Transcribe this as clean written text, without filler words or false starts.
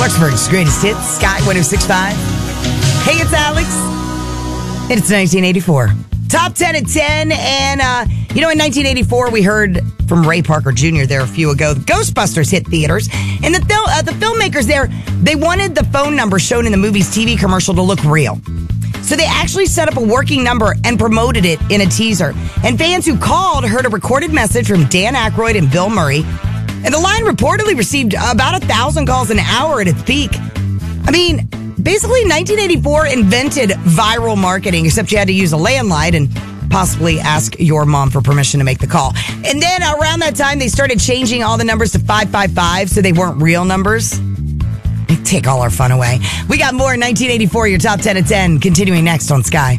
Clarksburg's greatest hits, Sky 106.5. Hey, it's Alex. And it's 1984. Top 10 at 10. And, in 1984, we heard from Ray Parker Jr. there a few ago. Ghostbusters hit theaters. And the filmmakers there, they wanted the phone number shown in the movie's TV commercial to look real. So they actually set up a working number and promoted it in a teaser. And fans who called heard a recorded message from Dan Aykroyd and Bill Murray. And the line reportedly received about 1,000 calls an hour at its peak. I mean, basically 1984 invented viral marketing, except you had to use a landline and possibly ask your mom for permission to make the call. And then around that time, they started changing all the numbers to 555 so they weren't real numbers. They take all our fun away. We got more in 1984, your top 10 at 10, continuing next on Sky.